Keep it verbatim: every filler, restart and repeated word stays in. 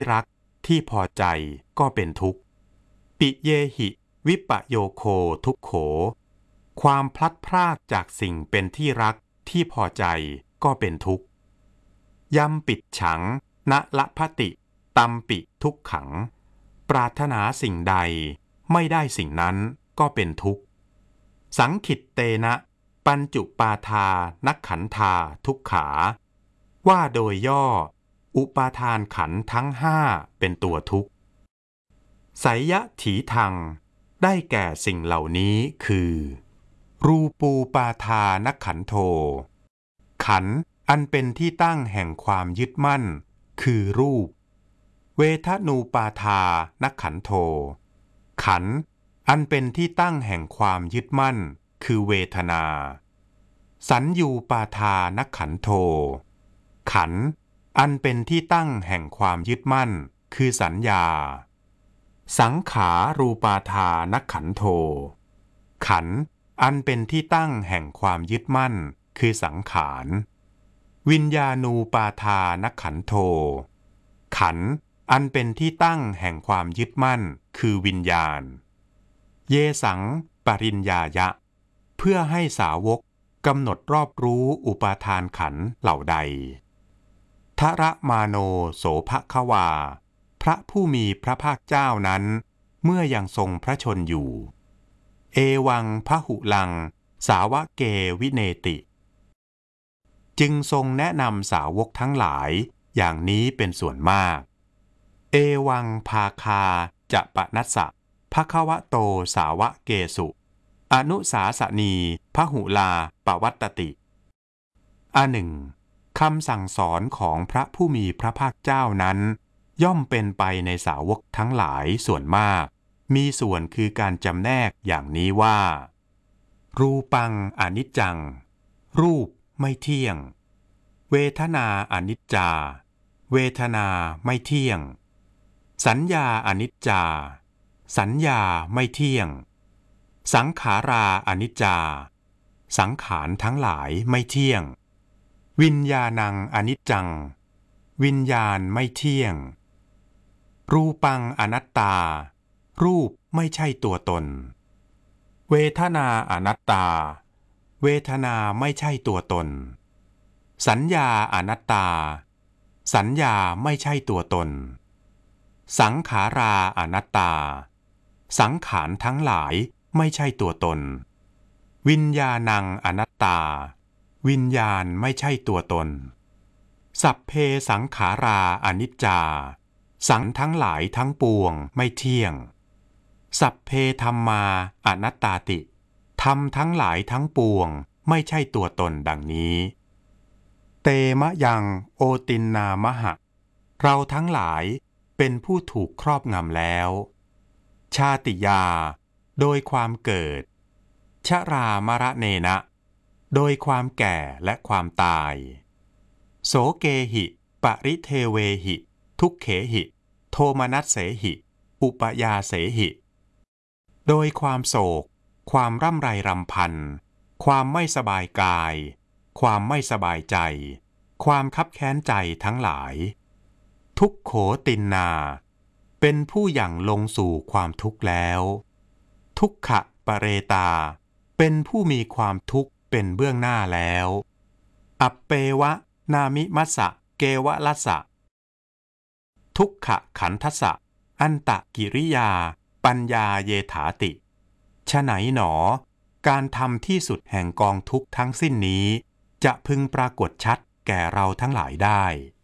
รักที่พอใจก็เป็นทุกข์ปิเยหิวิปโยโคทุกโขความพลัดพรากจากสิ่งเป็นที่รักที่พอใจก็เป็นทุกข์ยัมปิดฉังณละพติตัมปิทุกขังปรารถนาสิ่งใดไม่ได้สิ่งนั้นก็เป็นทุกข์สังขิตเตนะปัญจุปาทานักขันธาทุกขาว่าโดยย่ออุปาทานขันธ์ทั้งห้าเป็นตัวทุกข์ไสยถีทังได้แก่สิ่งเหล่านี้คือรูปูปาทานขันโธขันธ์อันเป็นที่ตั้งแห่งความยึดมั่นคือรูปเวทนูปาทานขันโธขันธ์อันเป็นที่ตั้งแห่งความยึดมั่นคือเวทนาสัญญูปาทานขันโธขันธ์อันเป็นที่ตั้งแห่งความยึดมั่นคือสัญญาสังขารูปาทานขันโธขันธ์อันเป็นที่ตั้งแห่งความยึดมั่นคือสังขารวิญญาณูปาทานขันโธขันธ์อันเป็นที่ตั้งแห่งความยึดมั่นคือวิญญาณเยสังปริญญายะเพื่อให้สาวกกำหนดรอบรู้อุปาทานขันธ์เหล่าใดทระมาโนโสภควาพระผู้มีพระภาคเจ้านั้นเมื่อยังทรงพระชนอยู่เอวังพหุลังสาวะเกวิเนติจึงทรงแนะนำสาวกทั้งหลายอย่างนี้เป็นส่วนมากเอวังภาคาจะปนัสสะภควโตสาวะเกสุอนุสาสนีพหุลาปวัตตติอันหนึ่งคำสั่งสอนของพระผู้มีพระภาคเจ้านั้นย่อมเป็นไปในสาวกทั้งหลายส่วนมากมีส่วนคือการจำแนกอย่างนี้ว่ารูปังอนิจจังรูปไม่เที่ยงเวทนาอนิจจาเวทนาไม่เที่ยงสัญญาอนิจจาสัญญาไม่เที่ยงสังขาราอนิจจาสังขารทั้งหลายไม่เที่ยงวิญญาณังอนิจจังวิญญาณไม่เที่ยงรูปังอนัตตารูปไม่ใช่ตัวตนเวทนาอนัตตาเวทนาไม่ใช่ตัวตนสัญญาอนัตตาสัญญาไม่ใช่ตัวตนสังขาราอนัตตาสังขารทั้งหลายไม่ใช่ตัวตนวิญญาณังอนัตตาวิญญาณไม่ใช่ตัวตนสัพเพสังขาราอนิจจาสังทั้งหลายทั้งปวงไม่เที่ยงสัพเพธัมมาอนัตตาติธรรมทั้งหลายทั้งปวงไม่ใช่ตัวตนดังนี้เตมะยังโอตินนามหะเราทั้งหลายเป็นผู้ถูกครอบงำแล้วชาติยาโดยความเกิดชรามรณเนนะโดยความแก่และความตายโสเกหิปริเทเวหิทุกเขหิโทมนัสเสหิอุปยาเสหิโดยความโศกความร่ำไรรำพันความไม่สบายกายความไม่สบายใจความคับแค้นใจทั้งหลายทุกโขตินนาเป็นผู้หยั่งลงสู่ความทุกข์แล้วทุกขะปะเรตาเป็นผู้มีความทุกข์เป็นเบื้องหน้าแล้วอัปเปวะนามิมัสสะเกวะลัสสะทุกขะขันทัสสะอันตะกิริยาปัญญาเยถาติฉะไหนหนอการทำที่สุดแห่งกองทุกข์ทั้งสิ้นนี้จะพึงปรากฏชัดแก่เราทั้งหลายได้